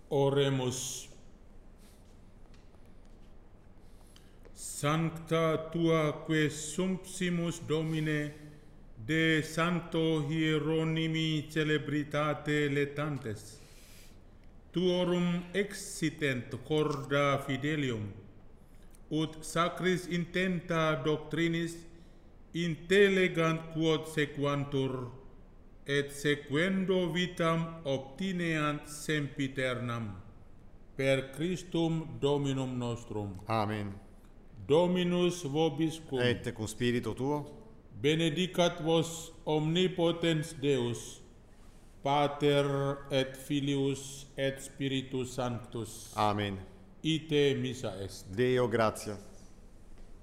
Oremus. Sancta tua que sumpsimus Domine, de Santo Hieronymi celebritate letantes, tuorum exitent corda fidelium, ut sacris intenta doctrinis intellegant quod sequantur, et sequendo vitam obtineant sempiternam, per Christum Dominum nostrum. Amen. Dominus vobiscum. Et cum spiritu tuo, Benedicat vos omnipotens Deus, Pater et Filius et Spiritus Sanctus. Amen. Ite missa est. Deo gratia.